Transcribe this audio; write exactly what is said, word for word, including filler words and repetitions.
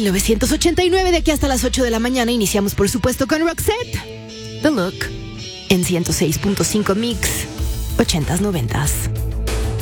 mil novecientos ochenta y nueve. De aquí hasta las ocho de la mañana iniciamos, por supuesto, con Roxette, The Look, en ciento seis punto cinco Mix, ochentas, noventas.